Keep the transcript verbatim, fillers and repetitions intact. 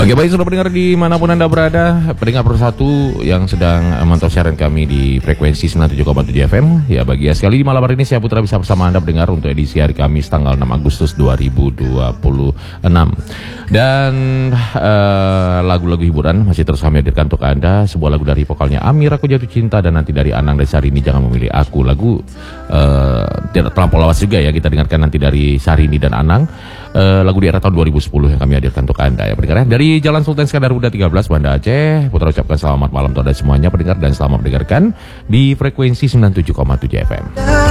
Oke, baik, sudah pendengar dimanapun Anda berada, pendengar persatu yang sedang memantau siaran kami di frekuensi sembilan puluh tujuh koma tujuh F M. Ya, bagi ya sekali di malam hari ini saya Putra bisa bersama Anda pendengar untuk edisi hari Kamis tanggal enam Agustus dua ribu dua puluh enam. Dan uh, lagu-lagu hiburan masih terus kami hadirkan untuk Anda. Sebuah lagu dari vokalnya Amir, Aku Jatuh Cinta, dan nanti dari Anang dari Syahrini, Jangan Memilih Aku. Lagu uh, tidak terlampau lawas juga ya, kita dengarkan nanti dari Syahrini dan Anang. Uh, lagu di era tahun dua ribu sepuluh yang kami hadirkan untuk Anda ya pendengar. Dari Jalan Sultan Skandar Muda tiga belas Banda Aceh, Putra ucapkan selamat malam untuk Anda semuanya pendengar, dan selamat mendengarkan di frekuensi sembilan puluh tujuh koma tujuh F M.